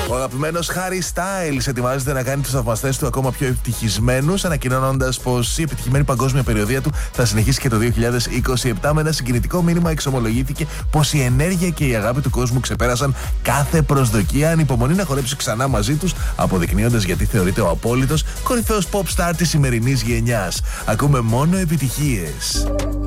Ο αγαπημένος Harry Styles ετοιμάζεται να κάνει τους θαυμαστές του ακόμα πιο ευτυχισμένους, ανακοινώνοντας πως η επιτυχημένη παγκόσμια περιοδεία του θα συνεχίσει και το 2027. Με ένα συγκινητικό μήνυμα εξομολογήθηκε πως η ενέργεια και η αγάπη του κόσμου ξεπέρασαν κάθε προσδοκία. Ανυπομονεί να χορέψει ξανά μαζί τους, αποδεικνύοντας γιατί θεωρείται ο απόλυτος κορυφαίος pop star της σημερινής γενιάς. Ακούμε μόνο επιτυχίες.